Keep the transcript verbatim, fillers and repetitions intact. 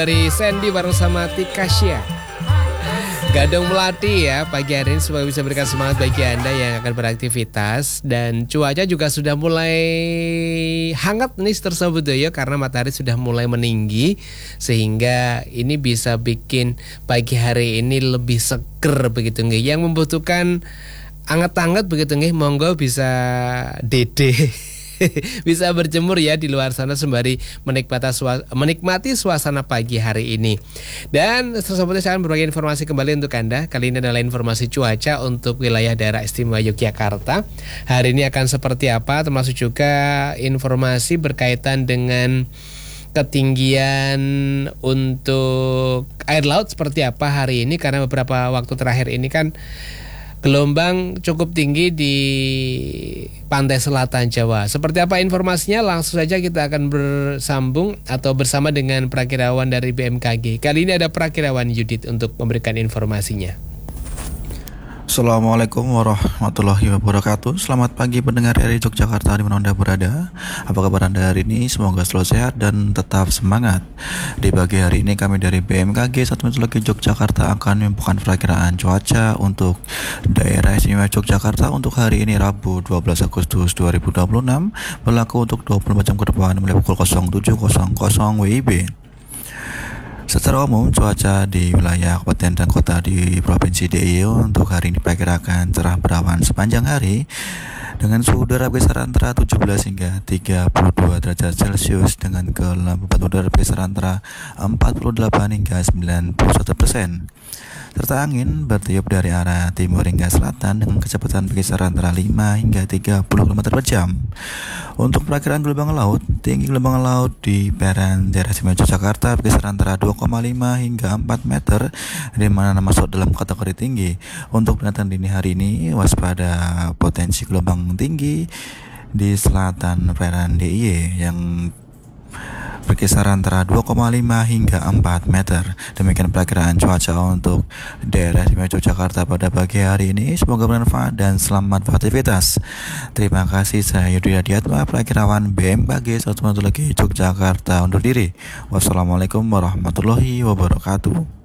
Dari Sandy bareng sama Tika Syah. Gadong Melati ya pagi hari ini supaya bisa berikan semangat bagi Anda yang akan beraktivitas. Dan cuaca juga sudah mulai hangat nih tersebut ya, karena matahari sudah mulai meninggi, sehingga ini bisa bikin pagi hari ini lebih seger begitu nggih. Yang membutuhkan anget-anget begitu nggih, monggo bisa dede. Bisa berjemur ya di luar sana sembari menikmati, suas menikmati suasana pagi hari ini. Dan selanjutnya saya akan berbagi informasi kembali untuk Anda. Kali ini adalah informasi cuaca untuk wilayah daerah istimewa Yogyakarta. Hari ini akan seperti apa, termasuk juga informasi berkaitan dengan ketinggian untuk air laut seperti apa hari ini, karena beberapa waktu terakhir ini kan gelombang cukup tinggi di pantai selatan Jawa. Seperti apa informasinya? Langsung saja kita akan bersambung atau bersama dengan Prakirawan dari B M K G. Kali ini ada Prakirawan Yudit untuk memberikan informasinya. Assalamualaikum warahmatullahi wabarakatuh. Selamat pagi pendengar dari Yogyakarta di mana Anda berada. Apa kabar Anda hari ini? Semoga selalu sehat dan tetap semangat. Di pagi hari ini kami dari B M K G Satu Meteorologi Yogyakarta akan menyampaikan perakiraan cuaca untuk daerah istimewa Yogyakarta untuk hari ini Rabu dua belas Agustus dua ribu dua puluh enam, berlaku untuk dua puluh empat jam ke depan mulai pukul nol tujuh nol nol W I B. Secara umum, cuaca di wilayah kabupaten dan kota di Provinsi D I Y untuk hari ini diperkirakan cerah berawan sepanjang hari dengan suhu udara berkisar antara tujuh belas hingga tiga puluh dua derajat Celcius dengan kelembapan udara berkisar antara empat puluh delapan hingga sembilan puluh satu persen. Serta angin bertiup dari arah timur hingga selatan dengan kecepatan berkisar antara lima hingga tiga puluh kilometer per jam. Untuk perakiraan gelombang laut, tinggi gelombang laut di perairan daerah istimewa Yogyakarta berkisar antara dua koma lima hingga empat meter, di mana masuk dalam kategori tinggi. Untuk peringatan dini hari ini, waspada potensi gelombang tinggi di selatan perairan D I Y yang berkisar antara dua koma lima hingga empat meter. Demikian perakiraan cuaca untuk daerah istimewa Yogyakarta pada pagi hari ini. Semoga bermanfaat dan selamat beraktivitas. Terima kasih. Saya Yudi Adiatma, Prakirawan B M K G Satu Meteorologi Yogyakarta undur diri. Wassalamualaikum warahmatullahi wabarakatuh.